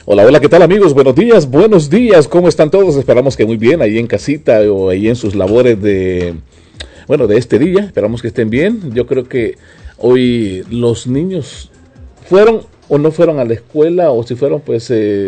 Hola, hola, ¿qué tal amigos? Buenos días, ¿cómo están todos? Esperamos que muy bien, ahí en casita o ahí en sus labores de este día, esperamos que estén bien. Yo creo que hoy los niños fueron o no fueron a la escuela, o si fueron, pues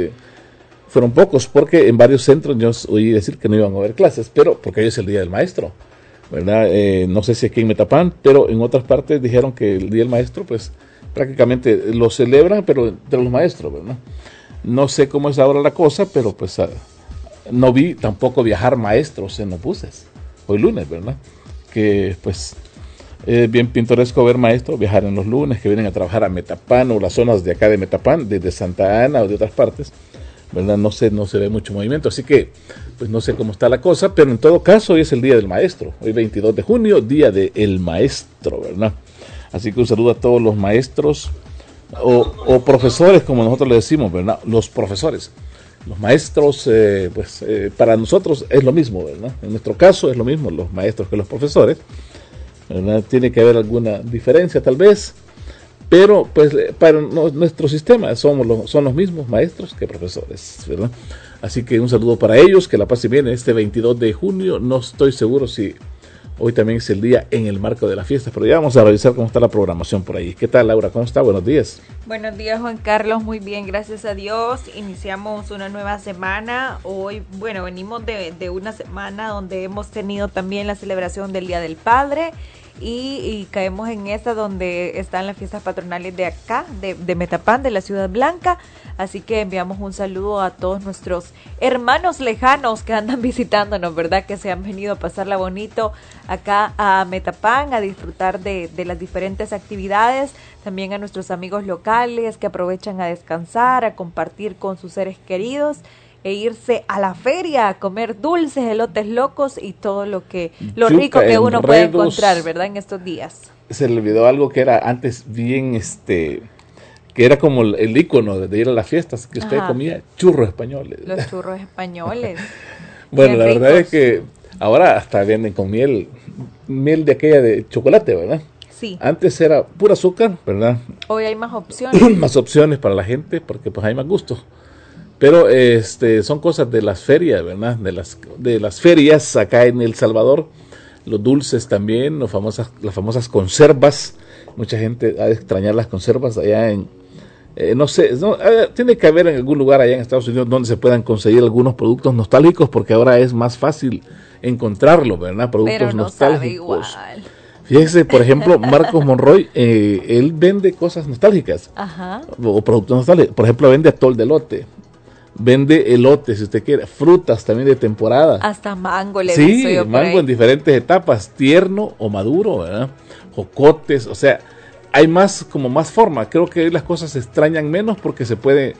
fueron pocos, porque en varios centros yo oí decir que no iban a haber clases, pero porque hoy es el Día del Maestro, ¿verdad? No sé si aquí en Metapán, pero en otras partes dijeron que el Día del Maestro, pues prácticamente lo celebran, pero entre los maestros, ¿verdad? No sé cómo es ahora la cosa, pero pues no vi tampoco viajar maestros en los buses, hoy lunes, ¿verdad? Que pues es bien pintoresco ver maestros viajar en los lunes, que vienen a trabajar a Metapán o las zonas de acá de Metapán, desde Santa Ana o de otras partes, ¿verdad? No se ve mucho movimiento, así que pues no sé cómo está la cosa, pero en todo caso hoy es el Día del Maestro, hoy 22 de junio, Día del Maestro, ¿verdad? Así que un saludo a todos los maestros o profesores, como nosotros le decimos, ¿verdad? Los profesores, los maestros, para nosotros es lo mismo, ¿verdad? En nuestro caso es lo mismo los maestros que los profesores, ¿verdad? Tiene que haber alguna diferencia tal vez, pero pues para nuestro sistema son los mismos maestros que profesores, ¿verdad? Así que un saludo para ellos, que la pasen bien este 22 de junio. No estoy seguro si hoy también es el día en el marco de la fiesta, pero ya vamos a revisar cómo está la programación por ahí. ¿Qué tal, Laura? ¿Cómo está? Buenos días. Buenos días, Juan Carlos. Muy bien, gracias a Dios. Iniciamos una nueva semana. Hoy, bueno, venimos de una semana donde hemos tenido también la celebración del Día del Padre y caemos en esta donde están las fiestas patronales de acá, de Metapán, de la Ciudad Blanca. Así que enviamos un saludo a todos nuestros hermanos lejanos que andan visitándonos, ¿verdad? Que se han venido a pasarla bonito acá a Metapán, a disfrutar de las diferentes actividades. También a nuestros amigos locales que aprovechan a descansar, a compartir con sus seres queridos e irse a la feria a comer dulces, elotes locos y todo lo rico que uno puede encontrar, ¿verdad? En estos días. Se le olvidó algo que era antes bien, que era como el ícono de ir a las fiestas, que usted comía churros españoles. Los churros españoles. Bueno, la verdad es que ahora hasta venden con miel de aquella de chocolate, ¿verdad? Sí. Antes era pura azúcar, ¿verdad? Hoy hay más opciones. Más opciones para la gente, porque pues hay más gusto. Pero son cosas de las ferias, ¿verdad? De las ferias acá en El Salvador. Los dulces también, las famosas conservas. Mucha gente ha de extrañar las conservas allá en... no sé, tiene que haber en algún lugar allá en Estados Unidos donde se puedan conseguir algunos productos nostálgicos, porque ahora es más fácil encontrarlo, ¿verdad? Productos pero no nostálgicos. sabe igual. Fíjese, por ejemplo, Marcos Monroy, él vende cosas nostálgicas. Ajá. O productos nostálgicos. Por ejemplo, vende atol de elote. Vende elote, si usted quiere, frutas también de temporada. Hasta mango le sí, visto yo mango en diferentes etapas, tierno o maduro, ¿verdad? Jocotes, o sea, hay más forma. Creo que las cosas se extrañan menos porque se puede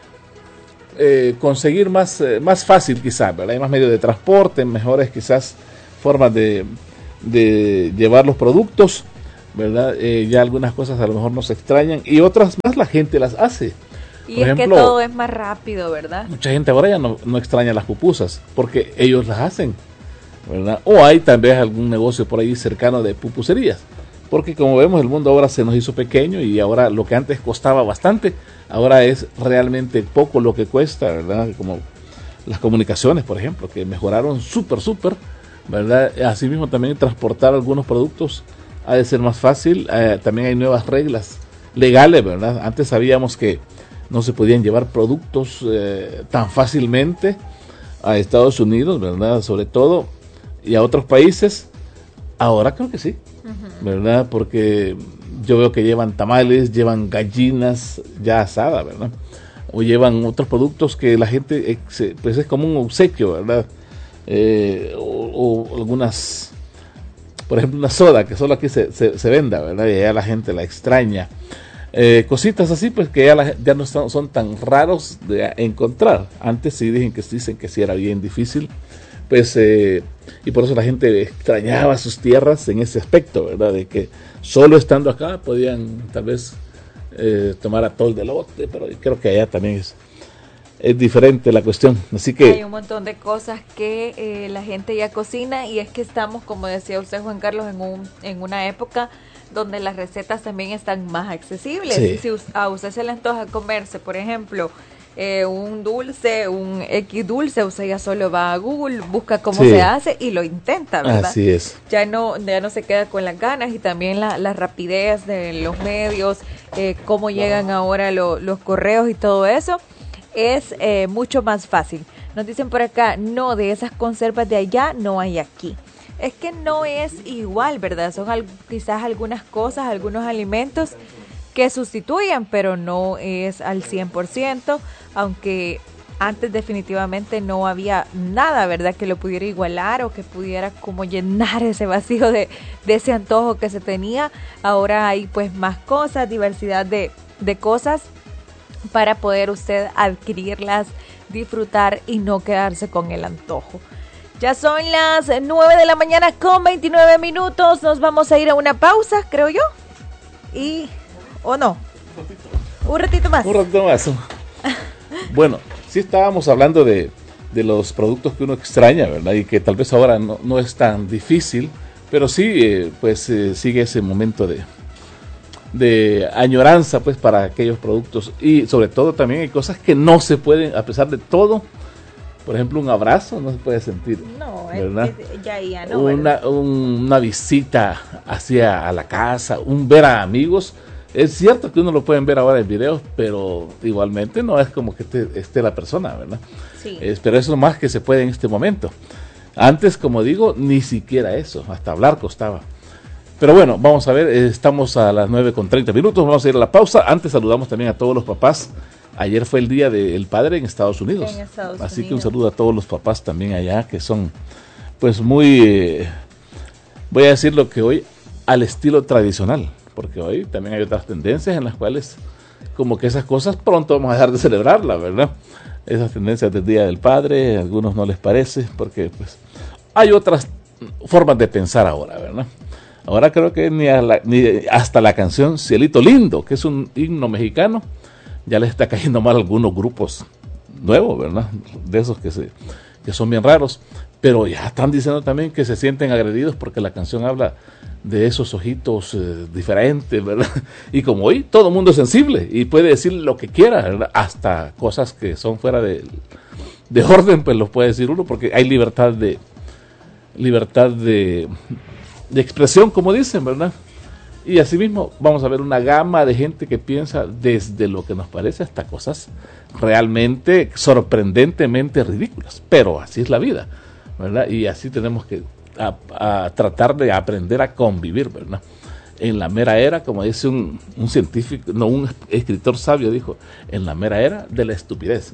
conseguir más fácil quizás, ¿verdad? Hay más medios de transporte, mejores quizás formas de llevar los productos, ¿verdad? Ya algunas cosas a lo mejor no se extrañan y otras más la gente las hace. Y por ejemplo, que todo es más rápido, ¿verdad? Mucha gente ahora ya no extraña las pupusas porque ellos las hacen, ¿verdad? O hay tal vez algún negocio por ahí cercano de pupuserías, porque como vemos el mundo ahora se nos hizo pequeño y ahora lo que antes costaba bastante, ahora es realmente poco lo que cuesta, ¿verdad? Como las comunicaciones, por ejemplo, que mejoraron súper, ¿verdad? Asimismo también transportar algunos productos ha de ser más fácil. También hay nuevas reglas legales, ¿verdad? Antes sabíamos que no se podían llevar productos tan fácilmente a Estados Unidos, ¿verdad? Sobre todo, y a otros países. Ahora creo que sí, ¿verdad? Porque yo veo que llevan tamales, llevan gallinas ya asadas, ¿verdad? O llevan otros productos que la gente, pues es como un obsequio, ¿verdad? O algunas, por ejemplo, una soda que solo aquí se venda, ¿verdad? Y ya la gente la extraña. Cositas así, pues que ya no son tan raros de encontrar. Antes sí dicen que sí era bien difícil, pues y por eso la gente extrañaba sus tierras en ese aspecto, ¿verdad? De que solo estando acá podían tal vez tomar atol de elote, pero creo que allá también es diferente la cuestión. Así que hay un montón de cosas que la gente ya cocina y es que estamos, como decía usted, Juan Carlos, en una época donde las recetas también están más accesibles. Sí. Si a usted se le antoja comerse, por ejemplo, un dulce, un X dulce, usted ya solo va a Google, busca cómo se hace y lo intenta, ¿verdad? Así es. Ya no se queda con las ganas, y también la rapidez de los medios, cómo llegan ahora los correos y todo eso, es mucho más fácil. Nos dicen por acá, no, de esas conservas de allá no hay aquí. Es que no es igual, ¿verdad? Son quizás algunas cosas, algunos alimentos que sustituyen, pero no es al 100%, aunque antes definitivamente no había nada, ¿verdad?, que lo pudiera igualar o que pudiera como llenar ese vacío de ese antojo que se tenía. Ahora hay pues más cosas, diversidad de cosas para poder usted adquirirlas, disfrutar y no quedarse con el antojo. Ya son las 9 de la mañana con 29 minutos. Nos vamos a ir a una pausa, creo yo. ¿O no? Un ratito más. Bueno, sí estábamos hablando de los productos que uno extraña, ¿verdad? Y que tal vez ahora no es tan difícil, pero sí, sigue ese momento de añoranza, pues, para aquellos productos. Y sobre todo también hay cosas que no se pueden, a pesar de todo. Por ejemplo, un abrazo no se puede sentir, ¿verdad? Ya no, una visita hacia a la casa, un ver a amigos. Es cierto que uno lo pueden ver ahora en videos, pero igualmente no es como que esté la persona, ¿verdad? Sí. Pero eso es lo más que se puede en este momento. Antes, como digo, ni siquiera eso, hasta hablar costaba. Pero bueno, vamos a ver, estamos a las 9:30 minutos, vamos a ir a la pausa. Antes saludamos también a todos los papás. Ayer fue el Día del Padre en Estados Unidos. Así que un saludo a todos los papás también allá, que son pues muy, voy a decir lo que hoy, al estilo tradicional. Porque hoy también hay otras tendencias en las cuales como que esas cosas pronto vamos a dejar de celebrarlas, ¿verdad? Esas tendencias del Día del Padre, a algunos no les parece, porque pues hay otras formas de pensar ahora, ¿verdad? Ahora creo que ni hasta la canción Cielito Lindo, que es un himno mexicano, ya le está cayendo mal a algunos grupos nuevos, ¿verdad? De esos que son bien raros, pero ya están diciendo también que se sienten agredidos porque la canción habla de esos ojitos diferentes, ¿verdad? Y como hoy todo el mundo es sensible y puede decir lo que quiera, ¿verdad? Hasta cosas que son fuera de orden, pues los puede decir uno, porque hay libertad de expresión, como dicen, ¿verdad? Y asimismo vamos a ver una gama de gente que piensa desde lo que nos parece hasta cosas realmente sorprendentemente ridículas, pero así es la vida, ¿verdad? Y así tenemos que a tratar de aprender a convivir, ¿verdad? En la mera era, como dice un científico, no, un escritor sabio dijo, en la mera era de la estupidez.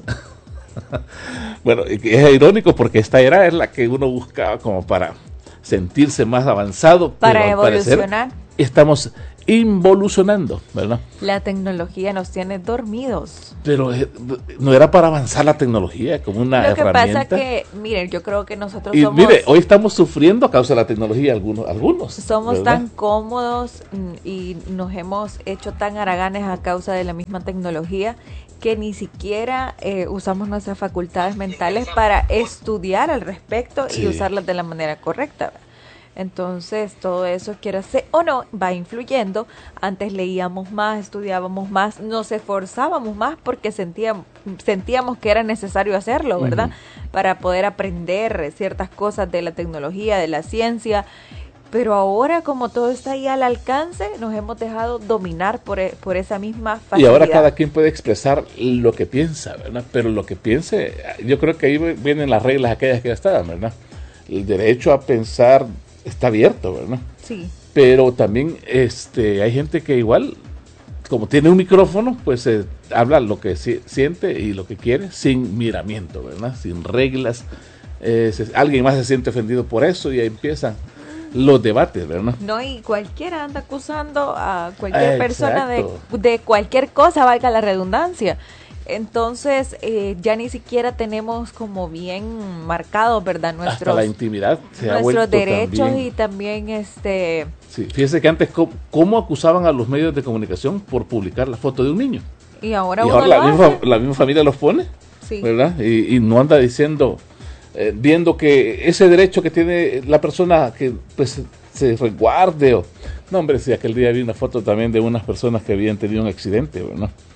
Bueno, es irónico porque esta era es la que uno buscaba como para sentirse más avanzado, para evolucionar. Estamos involucionando, ¿verdad? La tecnología nos tiene dormidos. Pero no era para avanzar la tecnología como una herramienta. Lo que pasa que, miren, yo creo que nosotros somos... Mire, hoy estamos sufriendo a causa de la tecnología algunos. Somos, ¿verdad?, tan cómodos y nos hemos hecho tan haraganes a causa de la misma tecnología que ni siquiera usamos nuestras facultades mentales para estudiar al respecto y usarlas de la manera correcta. Entonces, todo eso, quiera ser o no, va influyendo. Antes leíamos más, estudiábamos más, nos esforzábamos más porque sentíamos que era necesario hacerlo, ¿verdad? Para poder aprender ciertas cosas de la tecnología, de la ciencia. Pero ahora, como todo está ahí al alcance, nos hemos dejado dominar por esa misma facilidad. Y ahora cada quien puede expresar lo que piensa, ¿verdad? Pero lo que piense, yo creo que ahí vienen las reglas aquellas que ya estaban, ¿verdad? El derecho a pensar está abierto, ¿verdad? Sí. Pero también hay gente que igual, como tiene un micrófono, pues habla lo que siente y lo que quiere sin miramiento, ¿verdad? Sin reglas. Alguien más se siente ofendido por eso y ahí empiezan los debates, ¿verdad? No, y cualquiera anda acusando a cualquier persona de cualquier cosa, valga la redundancia. Entonces, ya ni siquiera tenemos como bien marcados, ¿verdad? Hasta la intimidad se ha vuelto nuestros derechos también. Y también Sí, fíjese que antes cómo acusaban a los medios de comunicación por publicar la foto de un niño. Y ahora la misma familia los pone, sí, ¿verdad? Y no anda diciendo, viendo que ese derecho que tiene la persona que pues se resguarde. No, hombre, sí, aquel día vi una foto también de unas personas que habían tenido un accidente, ¿verdad?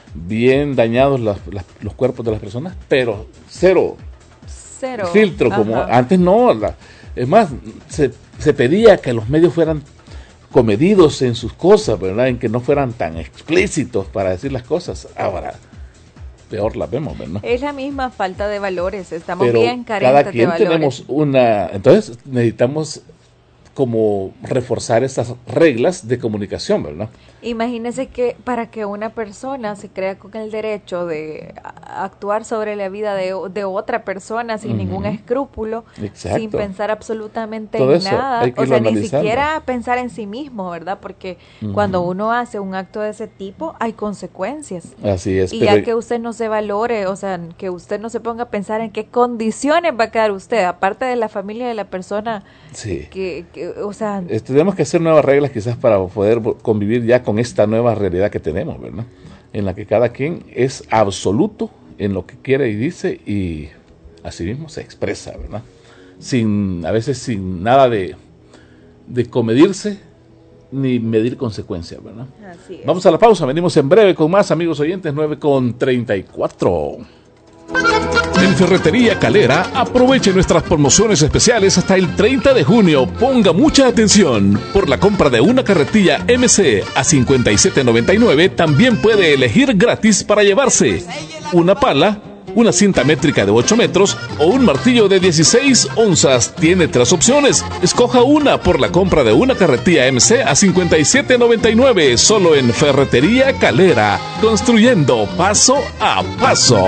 bien dañados los cuerpos de las personas, pero cero filtro, como antes no. Es más, se pedía que los medios fueran comedidos en sus cosas, ¿verdad? En que no fueran tan explícitos para decir las cosas. Ahora, peor las vemos, ¿verdad? Es la misma falta de valores, estamos pero bien carentes cada quien de valores. Tenemos entonces necesitamos como reforzar esas reglas de comunicación, ¿verdad? Imagínese que para que una persona se crea con el derecho de actuar sobre la vida de otra persona sin ningún escrúpulo, sin pensar absolutamente todo en eso, nada, hay que o sea, irlo ni analizando. siquiera pensar en sí mismo, ¿verdad? Porque cuando uno hace un acto de ese tipo, hay consecuencias. Así es. Y ya que usted no se valore, o sea, que usted no se ponga a pensar en qué condiciones va a quedar usted, aparte de la familia de la persona, sí. O sea... tenemos que hacer nuevas reglas quizás para poder convivir ya con esta nueva realidad que tenemos, ¿verdad? En la que cada quien es absoluto en lo que quiere y dice y así mismo se expresa, ¿verdad? A veces sin nada de comedirse ni medir consecuencias, ¿verdad? Así es. Vamos a la pausa, venimos en breve con más, amigos oyentes, 9:34. En Ferretería Calera, aproveche nuestras promociones especiales hasta el 30 de junio. Ponga mucha atención. Por la compra de una carretilla MC a $57.99, también puede elegir gratis para llevarse una pala, una cinta métrica de 8 metros o un martillo de 16 onzas. Tiene 3 opciones. Escoja una por la compra de una carretilla MC a $57.99, solo en Ferretería Calera, construyendo paso a paso.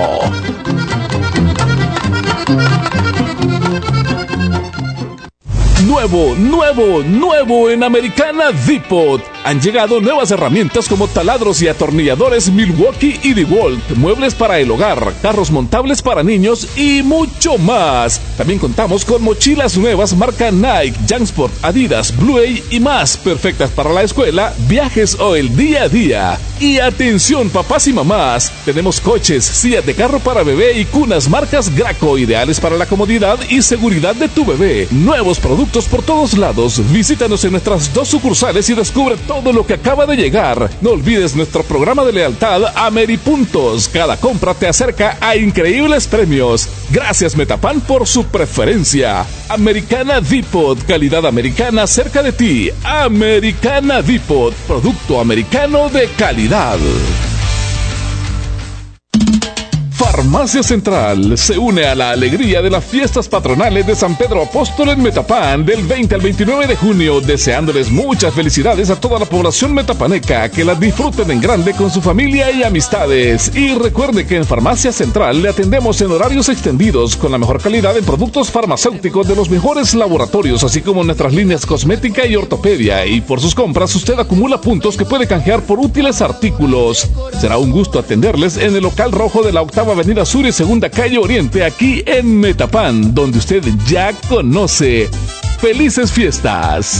Nuevo en Americana Depot. Han llegado nuevas herramientas como taladros y atornilladores Milwaukee y DeWalt, muebles para el hogar, carros montables para niños y mucho más. También contamos con mochilas nuevas marca Nike, JanSport, Adidas, Blue Age y más, perfectas para la escuela, viajes o el día a día. Y atención papás y mamás, tenemos coches, sillas de carro para bebé y cunas marcas Graco, ideales para la comodidad y seguridad de tu bebé. Nuevos productos por todos lados. Visítanos en nuestras 2 sucursales y descubre todo lo que acaba de llegar. No olvides nuestro programa de lealtad Ameripuntos. Cada compra te acerca a increíbles premios. Gracias Metapan por su preferencia. Americana Depot, calidad americana cerca de ti. Americana Depot, producto americano de calidad. Farmacia Central se une a la alegría de las fiestas patronales de San Pedro Apóstol en Metapán del 20 al 29 de junio, deseándoles muchas felicidades a toda la población metapaneca, que las disfruten en grande con su familia y amistades. Y recuerde que en Farmacia Central le atendemos en horarios extendidos con la mejor calidad en productos farmacéuticos de los mejores laboratorios, así como nuestras líneas cosmética y ortopedia. Y por sus compras usted acumula puntos que puede canjear por útiles artículos. Será un gusto atenderles en el local rojo de la 8ª Avenida Sur y 2ª Calle Oriente, aquí en Metapán, donde usted ya conoce. ¡Felices fiestas!